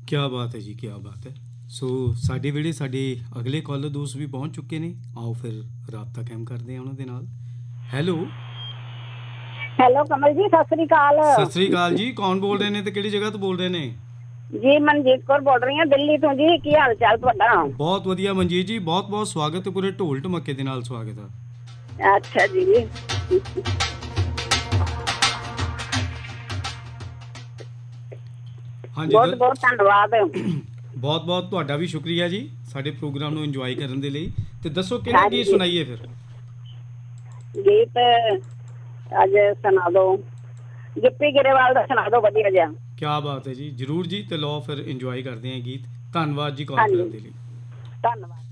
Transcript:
ਕਿਆ ਬਾਤ ਹੈ ਜੀ, ਕਿਆ ਬਾਤ ਹੈ। ਸੋ ਸਾਡੇ ਵੇਲੇ ਸਾਡੇ ਅਗਲੇ ਕਾਲਰ ਦੋਸਤ ਵੀ ਪਹੁੰਚ ਚੁੱਕੇ ਨੇ। ਆਓ ਫਿਰ ਰਾਬਤਾ ਕਾਇਮ ਕਰਦੇ ਹਾਂ ਉਹਨਾਂ ਦੇ ਨਾਲ। ਹੈਲੋ ਹੈਲੋ ਕਮਲ ਜੀ, ਸਤਿ ਸ੍ਰੀ ਅਕਾਲ। ਸਤਿ ਸ੍ਰੀ ਅਕਾਲ ਜੀ, ਕੌਣ ਬੋਲ ਰਹੇ ਨੇ ਤੇ ਕਿਹੜੀ ਜਗ੍ਹਾ ਤੋਂ ਬੋਲ ਰਹੇ ਨੇ? ਜੀ ਮਨਜੀਤ ਕੌਰ ਬੋਲ ਰਹੀ ਹਾਂ ਦਿੱਲੀ ਤੋਂ। ਜੀ ਕੀ ਹਾਲ ਚਾਲ ਤੁਹਾਡਾ? ਬਹੁਤ ਵਧੀਆ ਮਨਜੀਤ ਜੀ, ਬਹੁਤ ਬਹੁਤ ਸਵਾਗਤ ਤੇ ਪੂਰੇ ਢੋਲ ਢਮੱਕੇ ਦੇ ਨਾਲ ਸਵਾਗਤ ਆ। ਅੱਛਾ ਜੀ। ਹਾਂਜੀ, ਬਹੁਤ ਬਹੁਤ ਧੰਨਵਾਦ। ਬਹੁਤ ਬਹੁਤ ਤੁਹਾਡਾ ਵੀ ਸ਼ੁਕਰੀਆ ਜੀ ਸਾਡੇ ਪ੍ਰੋਗਰਾਮ ਨੂੰ ਇੰਜੋਏ ਕਰਨ ਦੇ ਲਈ। ਤੇ ਦੱਸੋ ਕਿਹੜਾ ਗੀਤ ਹਾਂਜੀ, ਸੁਣਾਈਏ ਫਿਰ? ਗੀਤ ਅੱਜ ਸੁਣਾ ਦੋ, ਗਿੱਪੀ ਗਰੇਵਾਲ ਦਾ ਸੁਣਾ ਦੋ ਵਧੀਆ ਜਿਹਾ। ਕਿਆ ਬਾਤ ਹੈ ਜੀ, ਜ਼ਰੂਰ ਜੀ। ਤੇ ਲਓ ਫਿਰ ਇੰਜੋਏ ਕਰਦੇ ਹਾਂ ਗੀਤ। ਧੰਨਵਾਦ ਜੀ ਕਾਲ ਹਾਂਜੀ, ਕਰਨ ਦੇ ਲਈ। ਧੰਨਵਾਦ।